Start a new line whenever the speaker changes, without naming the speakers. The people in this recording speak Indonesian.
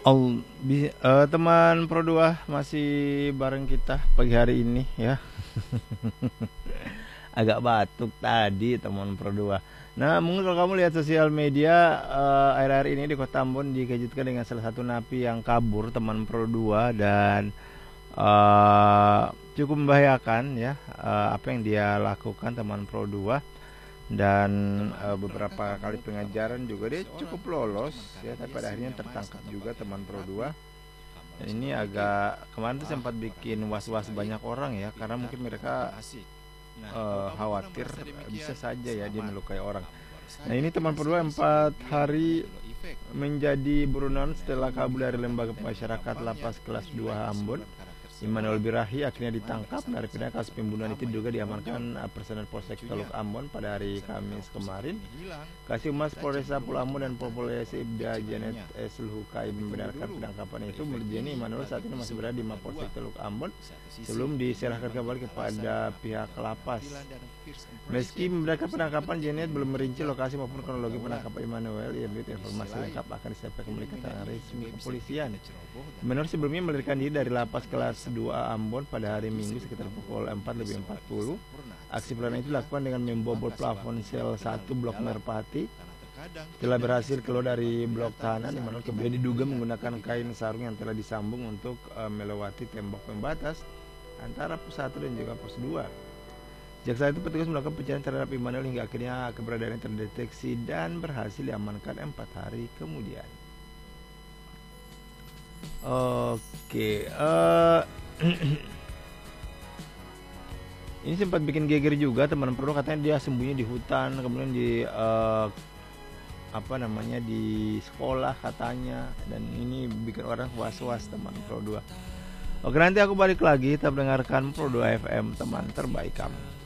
Teman Pro 2 masih bareng kita pagi hari ini ya. Agak batuk tadi teman Pro 2. Nah, mungkin kalau kamu lihat sosial media akhir-akhir ini di Kota Ambon dikejutkan dengan salah satu napi yang kabur teman Pro 2 dan eh, cukup membahayakan ya apa yang dia lakukan teman Pro 2 dan beberapa kali pengajaran juga dia cukup lolos ya, tapi pada akhirnya tertangkap juga teman Pro 2. Dan ini agak kemarin tuh sempat bikin was-was banyak orang ya, karena mungkin mereka khawatir bisa saja ya dia melukai orang. Nah, ini teman Pro 2 4 hari menjadi buronan setelah kabur dari lembaga pemasyarakatan Lapas Kelas 2 Ambon. Immanuel Birahi akhirnya ditangkap. Narapidana kasus pembunuhan itu juga diamankan personel Polsek Teluk Ambon pada hari Kamis kemarin. Kasih Humas Polresta Pulau Ambon dan Polisi Ibda Janet Sulhukai membenarkan penangkapan itu. Menurut Jenny, Immanuel saat ini masih berada di Mapolsek Teluk Ambon sebelum diserahkan kembali kepada pihak lapas. Meski membenarkan penangkapan, Janet belum merinci lokasi maupun kronologi penangkapan Immanuel. Informasi lengkap akan disiapkan kembali ke tangan resmi kepolisian. Immanuel sebelumnya melarikan diri dari Lapas Kelas 2 Ambon pada hari Minggu sekitar pukul 4:40. Aksi perdana itu dilakukan dengan membobol plafon sel 1 blok Merpati. Setelah berhasil keluar dari blok tahanan, Immanuel kemudian diduga menggunakan kain sarung yang telah disambung untuk melewati tembok pembatas antara pos 1 dan juga pos 2. Sejak saat itu petugas melakukan pencarian terhadap Immanuel hingga akhirnya keberadaannya terdeteksi dan berhasil diamankan 4 hari kemudian. Oke, ini sempat bikin geger juga teman Pro, katanya dia sembunyi di hutan, kemudian di di sekolah katanya, dan ini bikin orang was-was teman Pro 2. Oke, nanti aku balik lagi, kita mendengarkan Pro 2 FM, teman terbaik kamu.